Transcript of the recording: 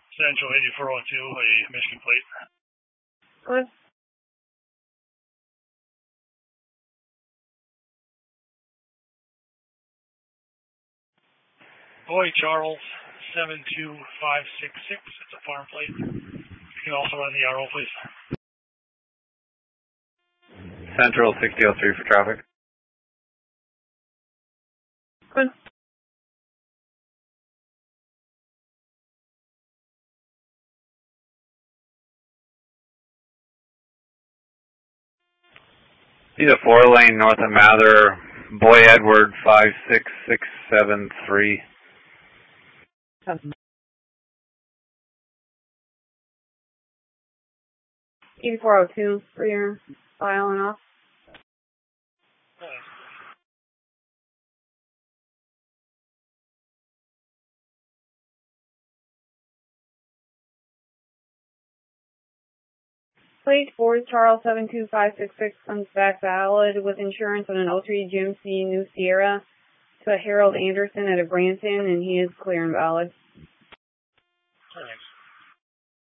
Central 8402, a Michigan plate. Good. Boy Charles 72566. It's a farm plate. You can also run the RO, please. Central 6003 for traffic. Good. Need a 4-lane north of Mather, Boy Edward 56673. 8402 for your file and off. Plate 4 Charles 72566 comes back valid with insurance on an 03 GMC New Sierra to a Harold Anderson at a Branson, and he is clear and valid. Thanks.